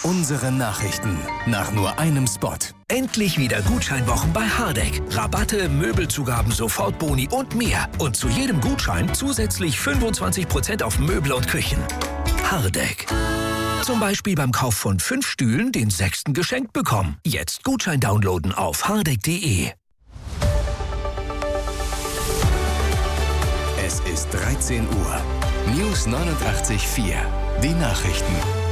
Unsere Nachrichten. Nach nur einem Spot. Endlich wieder Gutscheinwochen bei Hardegg. Rabatte, Möbelzugaben, Sofortboni und mehr. Und zu jedem Gutschein zusätzlich 25% auf Möbel und Küchen. Hardegg. Zum Beispiel beim Kauf von 5 Stühlen den 6. geschenkt bekommen. Jetzt Gutschein downloaden auf hardegg.de. Es ist 13 Uhr. News 89.4. Die Nachrichten.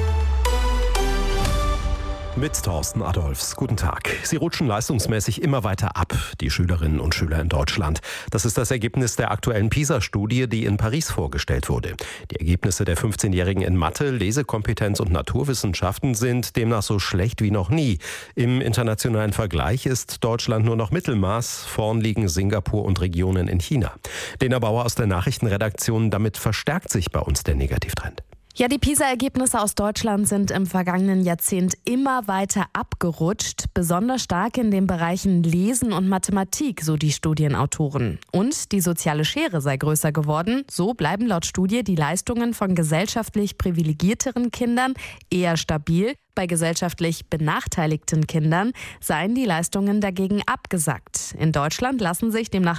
Mit Thorsten Adolfs. Guten Tag. Sie rutschen leistungsmäßig immer weiter ab, die Schülerinnen und Schüler in Deutschland. Das ist das Ergebnis der aktuellen PISA-Studie, die in Paris vorgestellt wurde. Die Ergebnisse der 15-Jährigen in Mathe, Lesekompetenz und Naturwissenschaften sind demnach so schlecht wie noch nie. Im internationalen Vergleich ist Deutschland nur noch Mittelmaß. Vorn liegen Singapur und Regionen in China. Lena Bauer aus der Nachrichtenredaktion. Damit verstärkt sich bei uns der Negativtrend. Ja, die PISA-Ergebnisse aus Deutschland sind im vergangenen Jahrzehnt immer weiter abgerutscht, besonders stark in den Bereichen Lesen und Mathematik, so die Studienautoren. Und die soziale Schere sei größer geworden, so bleiben laut Studie die Leistungen von gesellschaftlich privilegierteren Kindern eher stabil. Bei gesellschaftlich benachteiligten Kindern seien die Leistungen dagegen abgesackt. In Deutschland lassen sich demnach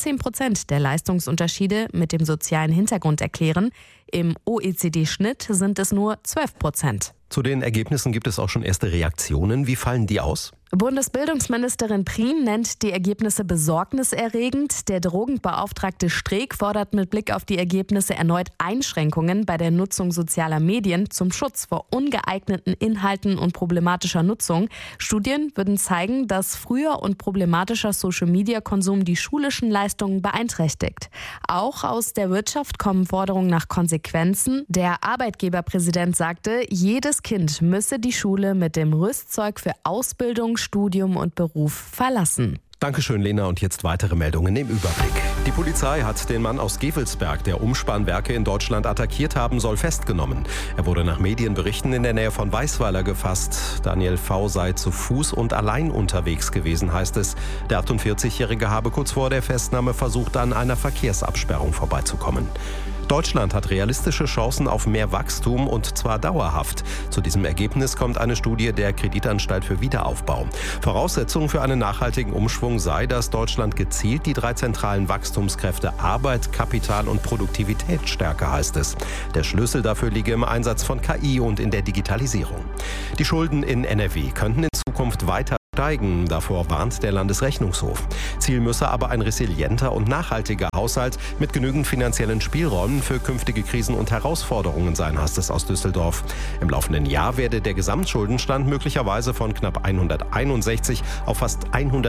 19% der Leistungsunterschiede mit dem sozialen Hintergrund erklären. Im OECD-Schnitt sind es nur 12%. Zu den Ergebnissen gibt es auch schon erste Reaktionen. Wie fallen die aus? Bundesbildungsministerin Prien nennt die Ergebnisse besorgniserregend. Der Drogenbeauftragte Streeck fordert mit Blick auf die Ergebnisse erneut Einschränkungen bei der Nutzung sozialer Medien zum Schutz vor ungeeigneten Inhalten und problematischer Nutzung. Studien würden zeigen, dass früher und problematischer Social-Media-Konsum die schulischen Leistungen beeinträchtigt. Auch aus der Wirtschaft kommen Forderungen nach Konsequenzen. Der Arbeitgeberpräsident sagte, jedes Kind müsse die Schule mit dem Rüstzeug für Ausbildung, Studium und Beruf verlassen. Dankeschön, Lena. Und jetzt weitere Meldungen im Überblick. Die Polizei hat den Mann aus Gevelsberg, der Umspannwerke in Deutschland attackiert haben soll, festgenommen. Er wurde nach Medienberichten in der Nähe von Weisweiler gefasst. Daniel V. sei zu Fuß und allein unterwegs gewesen, heißt es. Der 48-Jährige habe kurz vor der Festnahme versucht, an einer Verkehrsabsperrung vorbeizukommen. Deutschland hat realistische Chancen auf mehr Wachstum und zwar dauerhaft. Zu diesem Ergebnis kommt eine Studie der Kreditanstalt für Wiederaufbau. Voraussetzung für einen nachhaltigen Umschwung sei, dass Deutschland gezielt die 3 zentralen Wachstumskräfte Arbeit, Kapital und Produktivität stärke, heißt es. Der Schlüssel dafür liege im Einsatz von KI und in der Digitalisierung. Die Schulden in NRW könnten in Zukunft weiter steigen, davor warnt der Landesrechnungshof. Ziel müsse aber ein resilienter und nachhaltiger Haushalt mit genügend finanziellen Spielräumen für künftige Krisen und Herausforderungen sein, heißt es aus Düsseldorf. Im laufenden Jahr werde der Gesamtschuldenstand möglicherweise von knapp 161 auf fast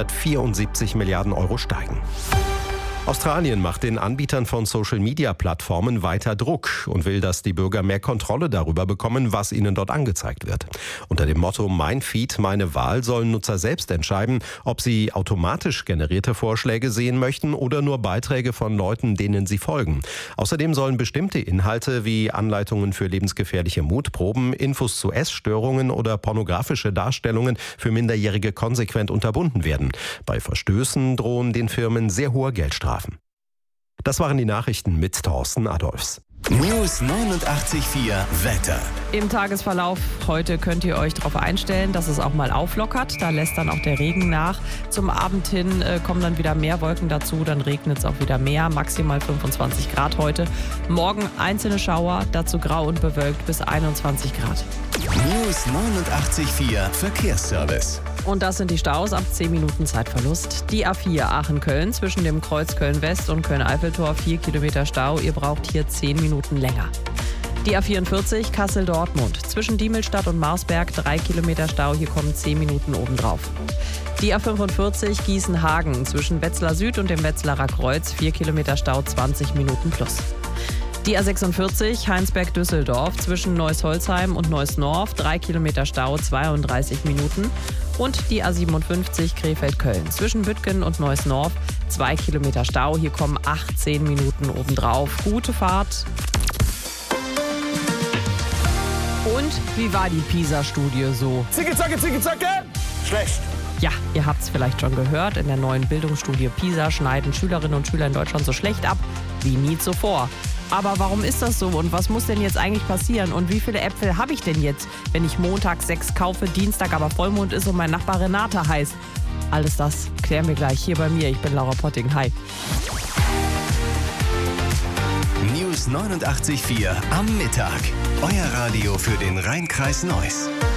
174 Milliarden Euro steigen. Australien macht den Anbietern von Social-Media-Plattformen weiter Druck und will, dass die Bürger mehr Kontrolle darüber bekommen, was ihnen dort angezeigt wird. Unter dem Motto Mein Feed, meine Wahl sollen Nutzer selbst entscheiden, ob sie automatisch generierte Vorschläge sehen möchten oder nur Beiträge von Leuten, denen sie folgen. Außerdem sollen bestimmte Inhalte wie Anleitungen für lebensgefährliche Mutproben, Infos zu Essstörungen oder pornografische Darstellungen für Minderjährige konsequent unterbunden werden. Bei Verstößen drohen den Firmen sehr hohe Geldstrafen. Das waren die Nachrichten mit Thorsten Adolfs. News 89.4 Wetter. Im Tagesverlauf heute könnt ihr euch darauf einstellen, dass es auch mal auflockert. Da lässt dann auch der Regen nach. Zum Abend hin kommen dann wieder mehr Wolken dazu. Dann regnet es auch wieder mehr. Maximal 25 Grad heute. Morgen einzelne Schauer, dazu grau und bewölkt bis 21 Grad. News 89.4 Verkehrsservice. Und das sind die Staus ab 10 Minuten Zeitverlust. Die A4 Aachen-Köln zwischen dem Kreuz Köln-West und Köln-Eiffeltor 4 Kilometer Stau. Ihr braucht hier 10 Minuten länger. Die A44 Kassel-Dortmund zwischen Diemelstadt und Marsberg 3 Kilometer Stau. Hier kommen 10 Minuten obendrauf. Die A45 Gießen-Hagen zwischen Wetzlar Süd und dem Wetzlarer Kreuz 4 Kilometer Stau, 20 Minuten plus. Die A46 Heinsberg-Düsseldorf zwischen Neuss-Holzheim und Neuss-Norf 3 Kilometer Stau, 32 Minuten. Und die A57 Krefeld-Köln zwischen Büttgen und Neuss-Norf 2 Kilometer Stau. Hier kommen 18 Minuten obendrauf. Gute Fahrt. Und wie war die PISA-Studie so? Zicke, zacke, zicke, zacke. Schlecht. Ja, ihr habt es vielleicht schon gehört. In der neuen Bildungsstudie PISA schneiden Schülerinnen und Schüler in Deutschland so schlecht ab wie nie zuvor. Aber warum ist das so und was muss denn jetzt eigentlich passieren und wie viele Äpfel habe ich denn jetzt, wenn ich Montag 6 kaufe, Dienstag aber Vollmond ist und mein Nachbar Renate heißt? Alles das klären wir gleich hier bei mir. Ich bin Laura Potting. Hi. News 89.4 am Mittag. Euer Radio für den Rhein-Kreis Neuss.